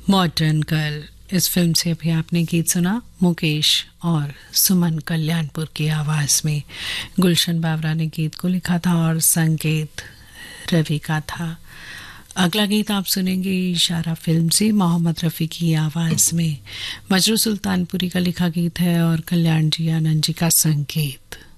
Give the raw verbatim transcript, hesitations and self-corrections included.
Modern girl. इस film से अभी आपने गीत सुना मुकेश और सुमन कल्याणपुर की आवाज़ में। गुलशन बावरा ने गीत को लिखा था और संगीत रवि का था। अगला गीत आप सुनेंगे इशारा फिल्म से, मोहम्मद रफ़ी की आवाज़ में। मजरू सुल्तानपुरी का लिखा गीत है और कल्याण जी आनंद जी का संगीत।